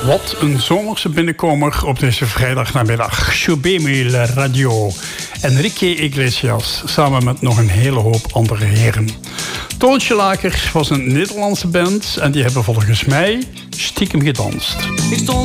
Wat een zomerse binnenkomer op deze vrijdagnamiddag. Shubemil Radio. Enrique Iglesias, samen met nog een hele hoop andere heren. Toontje Lakers was een Nederlandse band en die hebben volgens mij stiekem gedanst. Ik stond